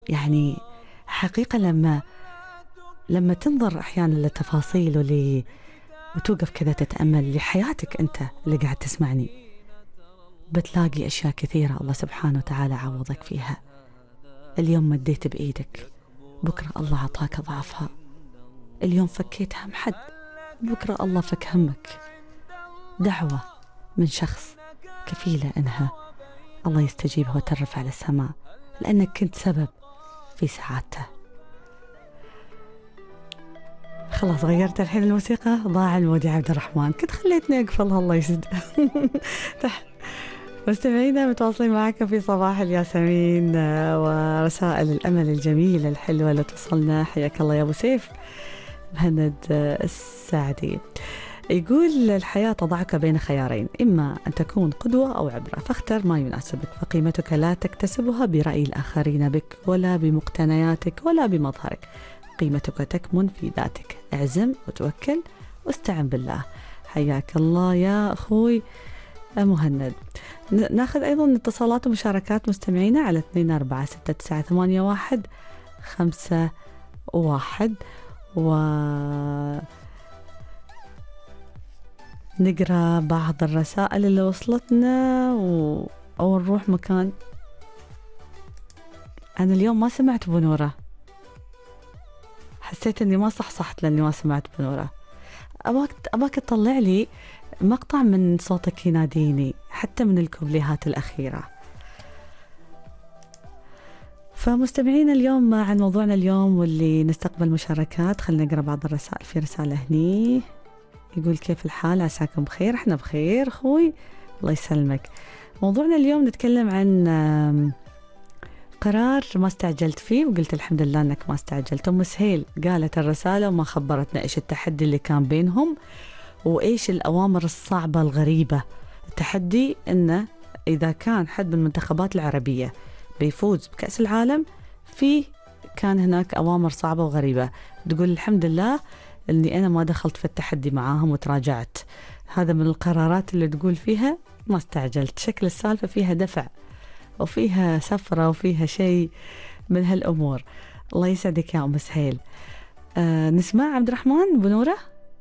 يعني حقيقة لما تنظر أحيانا للتفاصيل وتوقف كذا تتأمل لحياتك أنت اللي قاعد تسمعني، بتلاقي أشياء كثيرة الله سبحانه وتعالى عوضك فيها. اليوم مديت بإيدك، بكرة الله عطاك أضعافها. اليوم فكيت هم حد، بكرة الله فك همك. دعوة من شخص كفيلة أنها الله يستجيبها وترفع للسماء، لأنك كنت سبب في سعادته. خلاص غيرت الحين الموسيقى، ضاع المود يا عبد الرحمن، كنت خليتني أقفلها الله يسد. مستمعينا متواصلين معك في صباح الياسمين ورسائل الأمل الجميلة الحلوة اللي توصلنا. حياك الله يا أبو سيف. مهند السعدي يقول: الحياة تضعك بين خيارين، إما أن تكون قدوة أو عبرة، فاختر ما يناسبك، فقيمتك لا تكتسبها برأي الآخرين بك ولا بمقتنياتك ولا بمظهرك، قيمتك تكمن في ذاتك. اعزم وتوكل واستعن بالله. حياك الله يا أخوي مهند. ناخذ أيضا اتصالات ومشاركات مستمعينا على 24698151 ونقرأ بعض الرسائل اللي وصلتنا أو نروح مكان. أنا اليوم ما سمعت بنورة، حسيت أني ما صحصحت لأني ما سمعت بنورة. أباك تطلع لي مقطع من صوتك يناديني، حتى من الكوبليهات الأخيرة. فمستمعين اليوم عن موضوعنا اليوم واللي نستقبل مشاركات. خلينا نقرأ بعض الرسائل. في رسالة هني يقول: كيف الحال؟ عساكم بخير. احنا بخير أخوي، الله يسلمك. موضوعنا اليوم نتكلم عن قرار ما استعجلت فيه وقلت الحمد لله أنك ما استعجلت. أم سهيل قالت الرسالة وما خبرتنا إيش التحدي اللي كان بينهم وإيش الأوامر الصعبة الغريبة. التحدي إنه إذا كان حد من المنتخبات العربية بيفوز بكأس العالم، كان هناك أوامر صعبة وغريبة. تقول الحمد لله إني أنا ما دخلت في التحدي معاهم وتراجعت. هذا من القرارات اللي تقول فيها ما استعجلت. شكل السالفة فيها دفع وفيها سفرة وفيها شيء من هالأمور. الله يسعدك يا أم سهيل. نسمع عبد الرحمن بنورة،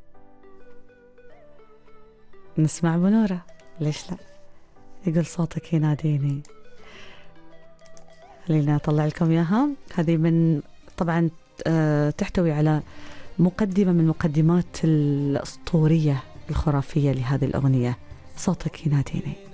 نسمع بنورة، ليش لا؟ يقول صوتك يناديني. خلينا أطلع لكم إياها. هذه من طبعا تحتوي على مقدمة من مقدمات الأسطورية الخرافية لهذه الأغنية، صوتك يناديني.